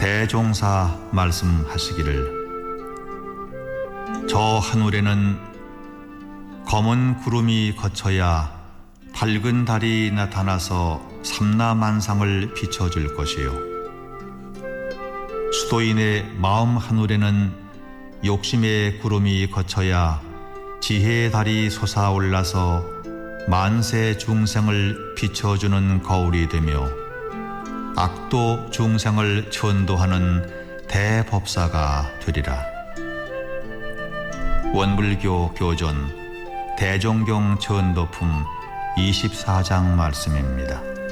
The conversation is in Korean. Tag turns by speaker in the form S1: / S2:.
S1: 대종사 말씀하시기를 저 하늘에는 검은 구름이 거쳐야 밝은 달이 나타나서 삼라만상을 비춰줄 것이요 수도인의 마음 하늘에는 욕심의 구름이 거쳐야 지혜의 달이 솟아올라서 만세 중생을 비춰주는 거울이 되며 악도 중생을 천도하는 대법사가 되리라. 원불교 교존 대종경 천도품 24장 말씀입니다.